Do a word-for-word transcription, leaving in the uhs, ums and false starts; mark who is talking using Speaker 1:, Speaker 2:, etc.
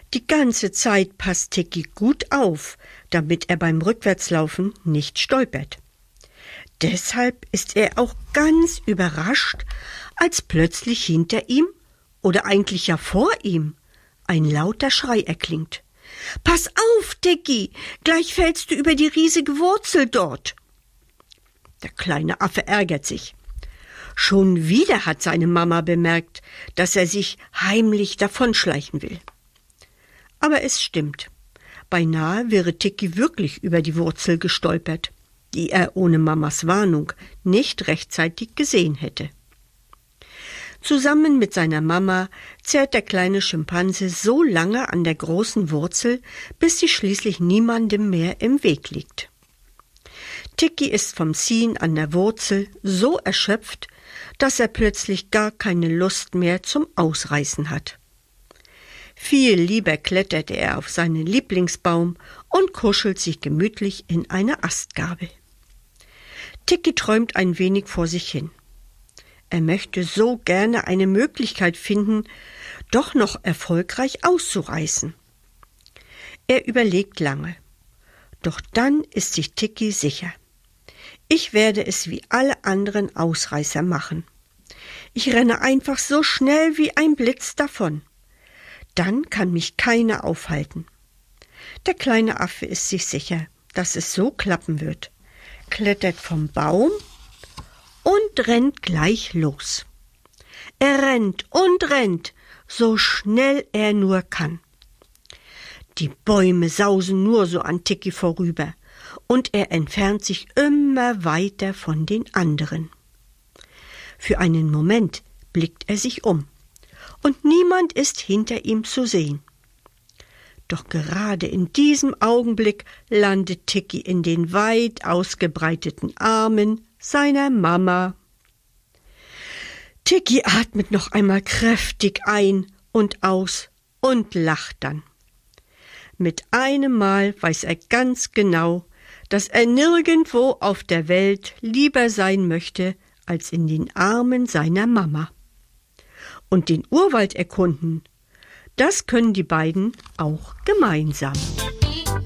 Speaker 1: Die ganze Zeit passt Tiki gut auf, damit er beim Rückwärtslaufen nicht stolpert. Deshalb ist er auch ganz überrascht, als plötzlich hinter ihm, oder eigentlich ja vor ihm, ein lauter Schrei erklingt. »Pass auf, Tiki, gleich fällst du über die riesige Wurzel dort!« Der kleine Affe ärgert sich. Schon wieder hat seine Mama bemerkt, dass er sich heimlich davonschleichen will. Aber es stimmt. Beinahe wäre Tiki wirklich über die Wurzel gestolpert, die er ohne Mamas Warnung nicht rechtzeitig gesehen hätte. Zusammen mit seiner Mama zerrt der kleine Schimpanse so lange an der großen Wurzel, bis sie schließlich niemandem mehr im Weg liegt. Tiki ist vom Ziehen an der Wurzel so erschöpft, dass er plötzlich gar keine Lust mehr zum Ausreißen hat. Viel lieber klettert er auf seinen Lieblingsbaum und kuschelt sich gemütlich in eine Astgabel. Tiki träumt ein wenig vor sich hin. Er möchte so gerne eine Möglichkeit finden, doch noch erfolgreich auszureißen. Er überlegt lange. Doch dann ist sich Tiki sicher. Ich werde es wie alle anderen Ausreißer machen. Ich renne einfach so schnell wie ein Blitz davon. Dann kann mich keiner aufhalten. Der kleine Affe ist sich sicher, dass es so klappen wird, klettert vom Baum und rennt gleich los. Er rennt und rennt, so schnell er nur kann. Die Bäume sausen nur so an Tiki vorüber und er entfernt sich immer weiter von den anderen. Für einen Moment blickt er sich um und niemand ist hinter ihm zu sehen. Doch gerade in diesem Augenblick landet Tiki in den weit ausgebreiteten Armen seiner Mama. Tiki atmet noch einmal kräftig ein und aus und lacht dann. Mit einem Mal weiß er ganz genau, dass er nirgendwo auf der Welt lieber sein möchte als in den Armen seiner Mama. Und den Urwald erkunden, das können die beiden auch gemeinsam.